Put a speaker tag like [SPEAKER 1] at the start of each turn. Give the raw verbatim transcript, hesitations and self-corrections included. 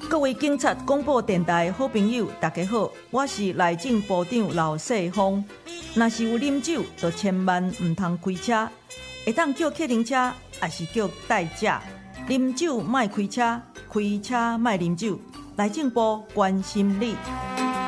[SPEAKER 1] 各位警察广播电台的好朋友，大家好，我是内政部长老世芳。若是有啉酒，就千万唔通开车，会当叫客停车，还是叫代驾。啉酒莫开车，开车莫啉酒。内政部关心你。